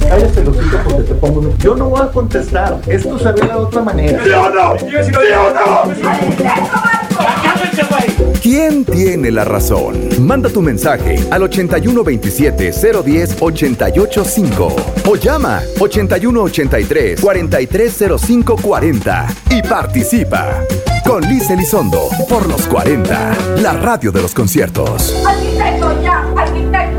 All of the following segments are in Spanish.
Cállate los hijos porque te pongo. Yo no voy a contestar. Esto se ve de otra manera. ¿Sí o no? ¿Sí o no? ¿Quién tiene la razón? Manda tu mensaje al 8127-010-885 o llama 8183-430540 y participa con Liz Elizondo por los 40, la radio de los conciertos. ¡Arquitecto, ya! ¡Arquitecto!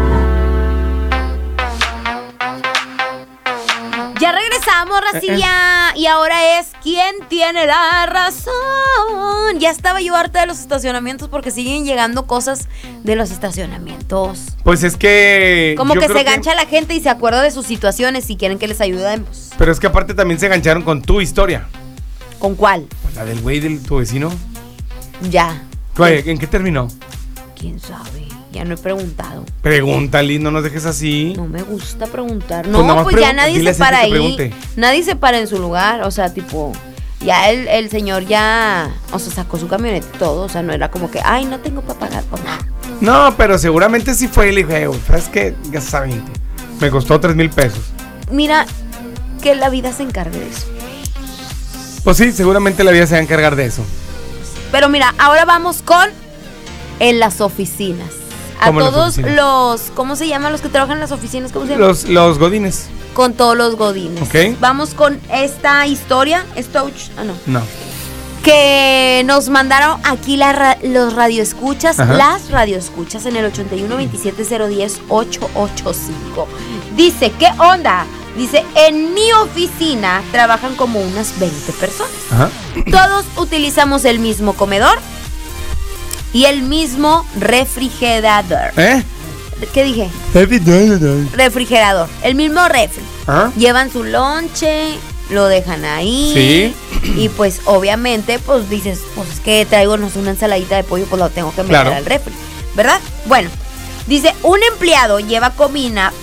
Ya regresamos, racilla. Y ahora es ¿quién tiene la razón? Ya estaba yo harta de los estacionamientos porque siguen llegando cosas de los estacionamientos. Pues es que... Como que se gancha la gente y se acuerda de sus situaciones y quieren que les ayudemos. Pero es que aparte también se gancharon con tu historia. ¿Con cuál? Pues la del güey de tu vecino. Ya. Oye, ¿en qué terminó? ¿Quién sabe? Ya no he preguntado. Pregúntale, no nos dejes así. No me gusta preguntar. Pues No, nada más pues ya nadie dile se a para Cintia que ahí. pregunte. Nadie se para en su lugar. O sea, tipo, ya el señor ya, o sea, sacó su camioneta y todo. O sea, no era como que, ay, no tengo para pagar. O nada. No, pero seguramente sí fue y le dije, ¿sabes qué? Gastas a 20. Me costó 3,000 pesos. Mira, que la vida se encargue de eso. Pues sí, seguramente la vida se va a encargar de eso. Pero mira, ahora vamos con en las oficinas. A ¿Cómo en las todos oficinas? los, ¿cómo se llaman los que trabajan en las oficinas? ¿Cómo se llaman? Los godines. Con todos los godines. Ok. Vamos con esta historia. No. Que nos mandaron aquí los radioescuchas, Ajá. las radioescuchas en el 8127-010-885. Dice, ¿qué onda? Dice, en mi oficina trabajan como unas 20 personas. Ajá. Todos utilizamos el mismo comedor y el mismo refrigerador. ¿Eh? ¿Qué dije? Refrigerador. El mismo refri. Ajá. Llevan su lonche, lo dejan ahí. Sí. Y pues obviamente, pues dices, pues es que traigo no sé, una ensaladita de pollo, pues lo tengo que meter Claro. al refri, ¿verdad? Bueno, dice, un empleado lleva comida.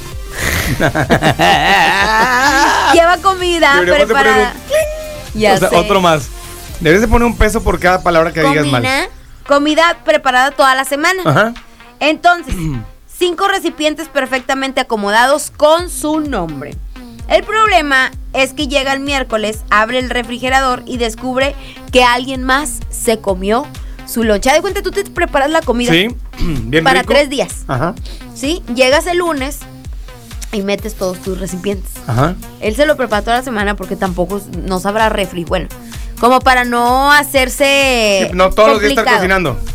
Lleva comida Deberíamos de preparada. Ya O sea, sé. otro más. Debes de poner un peso por cada palabra que digas mal. Comida preparada toda la semana. Ajá. Entonces, 5 recipientes perfectamente acomodados con su nombre. El problema es que llega el miércoles, abre el refrigerador y descubre que alguien más se comió su lonche. De cuenta, tú te preparas la comida Sí, bien para rico. 3 días. Ajá. ¿Sí? Llegas el lunes y metes todos tus recipientes. Ajá. Él se lo prepara toda la semana porque tampoco no sabrá refri. Bueno, como para no hacerse Sí, no todos los días estar complicado. cocinando.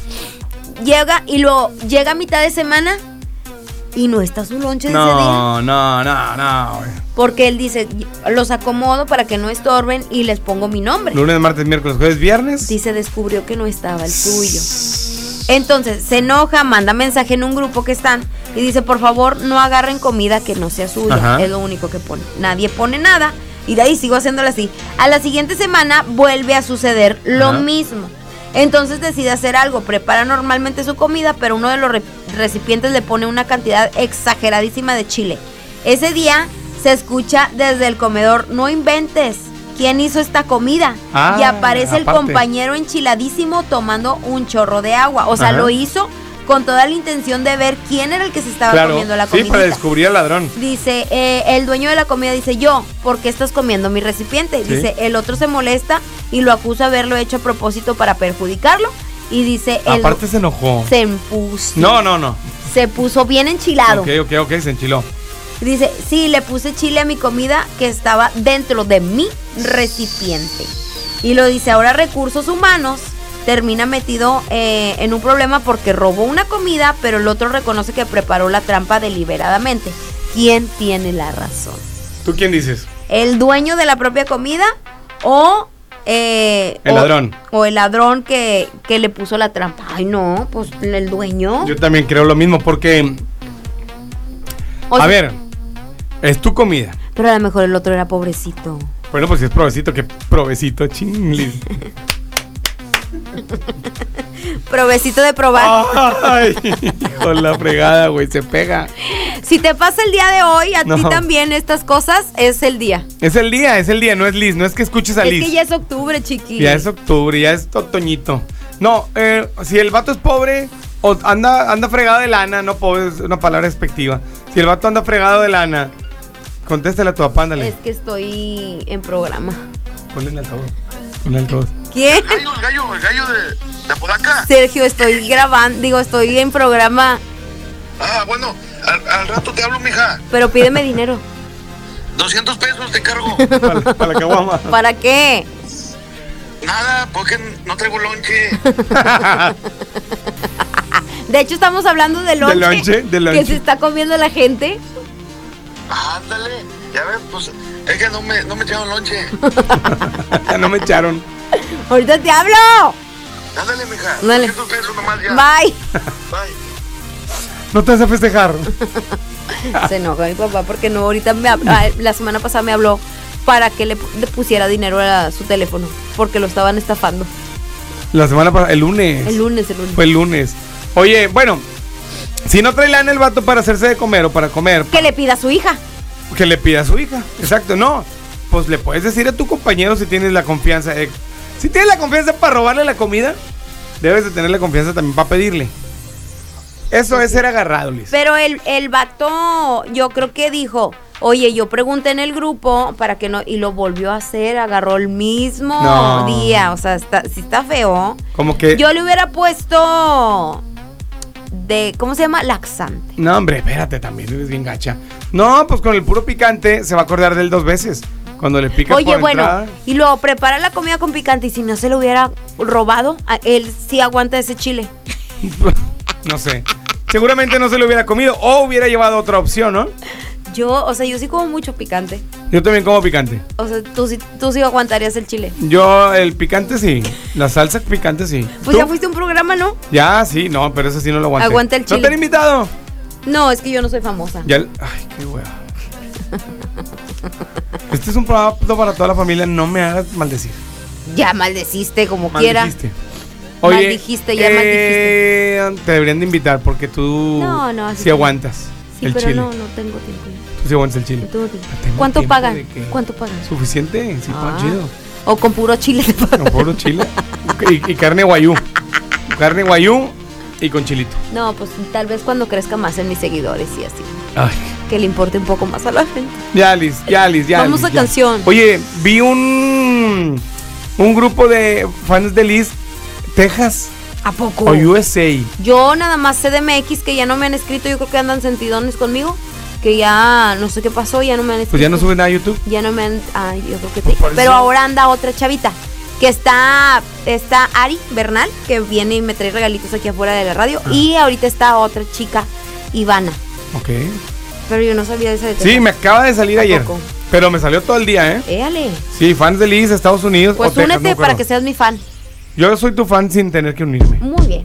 Llega a mitad de semana y no está su lonche de ese día. No, güey. Porque él dice, los acomodo para que no estorben y les pongo mi nombre. Lunes, martes, miércoles, jueves, viernes. Sí, se descubrió que no estaba el suyo. Entonces, se enoja, manda mensaje en un grupo que están y dice, por favor, no agarren comida que no sea suya. Ajá. Es lo único que pone. Nadie pone nada y de ahí sigo haciéndolo así. A la siguiente semana vuelve a suceder lo Ajá. mismo. Entonces decide hacer algo, prepara normalmente su comida, pero uno de los recipientes le pone una cantidad exageradísima de chile. Ese día se escucha desde el comedor, no inventes, ¿quién hizo esta comida? Ah, y aparece el aparte. compañero enchiladísimo tomando un chorro de agua. O sea, Ajá. lo hizo con toda la intención de ver quién era el que se estaba Claro. comiendo la Sí, comida. para descubrir al ladrón. Dice, el dueño de la comida dice, yo, ¿por qué estás comiendo mi recipiente? Sí. Dice, el otro se molesta y lo acusa de haberlo hecho a propósito para perjudicarlo. Y dice, Aparte se enojó. se puso. No. Se puso bien enchilado. Ok, se enchiló. Dice, sí, le puse chile a mi comida que estaba dentro de mi recipiente. Y lo dice, ahora Recursos Humanos termina metido en un problema porque robó una comida, pero el otro reconoce que preparó la trampa deliberadamente. ¿Quién tiene la razón? ¿Tú quién dices? ¿El dueño de la propia comida o el ladrón? O el ladrón que le puso la trampa. Ay, no, pues el dueño. Yo también creo lo mismo porque... O sea, a ver, es tu comida. pero a lo mejor el otro era pobrecito. Bueno, pues si es provecito, que provecito, chinglis. Provecito de probar. Ay, con la fregada, güey, se pega. Si te pasa el día de hoy, a No. ti también estas cosas, es el día. Es el día, no es Liz, no es que escuches a Es Liz. que ya es octubre, chiqui. Ya es octubre, ya es otoñito. No, si el vato es pobre o anda fregado de lana, no pobre, es una palabra despectiva. Si el vato anda fregado de lana Contéstale a tu papá, ándale. Es que estoy en programa. Ponle el altavoz. Ponle el altavoz. ¿Quién? El gallo de Apodaca. Sergio, estoy grabando, estoy en programa, Ah, bueno, al rato te hablo, mija. pero pídeme dinero. 200 pesos te cargo. Para la caguama. ¿Para qué? Nada, porque no traigo lonche. De hecho, estamos hablando de lonche, de lonche. que se está comiendo la gente. Ándale, ya ves, pues es que no me echaron lonche. No me echaron. Ahorita te hablo. Ándale, mija. Dale. 200 pesos nomás ya. Bye. Bye. No te vas a festejar. Se enoja mi papá porque no, ahorita la semana pasada me habló para que le pusiera dinero a su teléfono porque lo estaban estafando. La semana pasada, el lunes. El lunes. Fue el lunes. Oye, bueno, si no trae lana el vato para hacerse de comer o para comer, Que le pida a su hija. que le pida a su hija. Exacto, no. Pues le puedes decir a tu compañero si tienes la confianza. Si tienes la confianza para robarle la comida, debes de tener la confianza también para pedirle. Eso es ser agarrado, Liz. Pero el vato, yo creo que dijo, oye, yo pregunté en el grupo para que no, y lo volvió a hacer, agarró el mismo No. día, o sea, sí está feo. Como que... Yo le hubiera puesto ¿cómo se llama? Laxante. No, hombre, espérate, también eres bien gacha. No, pues con el puro picante se va a acordar de él 2 veces. Cuando le picas Oye, por bueno, entrada. y luego prepara la comida con picante y si no se lo hubiera robado, él sí aguanta ese chile. No sé. Seguramente no se lo hubiera comido o hubiera llevado otra opción, ¿no? Yo sí como mucho picante. Yo también como picante. O sea, tú sí aguantarías el chile. Yo, el picante sí. La salsa picante sí. Pues ¿Tú? ya fuiste a un programa, ¿no? Ya, sí, no, pero eso sí no lo aguanté. Aguanta el chile. ¿No te han invitado? No, es que yo no soy famosa. Ay, qué hueva. Este es un programa para toda la familia. No me hagas maldecir. Ya maldeciste como quiera. Maldijiste. Maldijiste, ya maldijiste. Te deberían de invitar porque tú No, así sí está. aguantas Sí, el pero chile. no tengo tiempo. Tú sí aguantas el chile. No tengo tiempo. Tengo ¿Cuánto tiempo pagan? de que- ¿Cuánto pagan? ¿Suficiente? Sí, Ah. chido. O con puro chile te pagan. Con puro chile. Y carne guayú. Carne guayú y con chilito. No, pues tal vez cuando crezca más en mis seguidores y así. Ay. Que le importe un poco más a la gente. Ya, Liz. Vamos a canción. Oye, vi un grupo de fans de Liz, Texas ¿A poco? o USA. Yo nada más sé de MX que ya no me han escrito. Yo creo que andan sentidones conmigo. Que ya no sé qué pasó, ya no me han escrito. Pues ya no suben nada a YouTube. Ya no me han. Ay, yo creo que Pues sí. por eso- Pero ahora anda otra chavita. Que está Ari Bernal, que viene y me trae regalitos aquí afuera de la radio. Y ahorita está otra chica, Ivana. Ok. Pero yo no sabía de esa de Sí, Texas. me acaba de salir ¿A ayer. poco? Pero me salió todo el día, ¿eh? Éale. Sí, fans de Liz, Estados Unidos. Pues o Texas, no únete me para acuerdo. que seas mi fan. Yo soy tu fan sin tener que unirme. Muy bien.